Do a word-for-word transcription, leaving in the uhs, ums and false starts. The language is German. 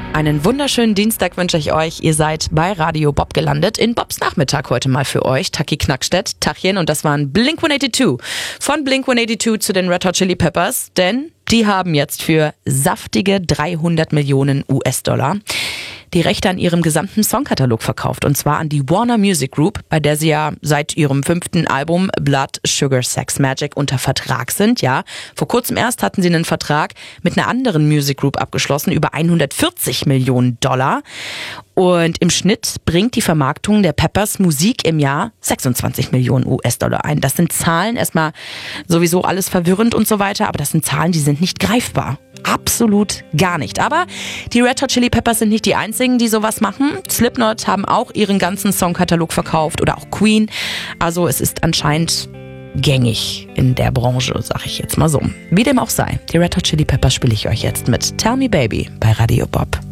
Einen wunderschönen Dienstag wünsche ich euch. Ihr seid bei Radio Bob gelandet. In Bobs Nachmittag heute mal für euch. Taki Knackstedt, Tachchen, und das waren Blink hundertzweiundachtzig. Von Blink hundertzweiundachtzig zu den Red Hot Chili Peppers, denn die haben jetzt für saftige dreihundert Millionen U S-Dollar die Rechte an ihrem gesamten Songkatalog verkauft. Und zwar an die Warner Music Group, bei der sie ja seit ihrem fünften Album Blood, Sugar, Sex, Magic unter Vertrag sind. Ja, vor kurzem erst hatten sie einen Vertrag mit einer anderen Music Group abgeschlossen über hundertvierzig Millionen Dollar. Und im Schnitt bringt die Vermarktung der Peppers Musik im Jahr sechsundzwanzig Millionen U S-Dollar ein. Das sind Zahlen, erstmal sowieso alles verwirrend und so weiter, aber das sind Zahlen, die sind nicht greifbar. Absolut gar nicht. Aber die Red Hot Chili Peppers sind nicht die einzigen, die sowas machen. Slipknot haben auch ihren ganzen Songkatalog verkauft oder auch Queen. Also es ist anscheinend gängig in der Branche, sag ich jetzt mal so. Wie dem auch sei, die Red Hot Chili Peppers spiele ich euch jetzt mit Tell Me Baby bei Radio Bob.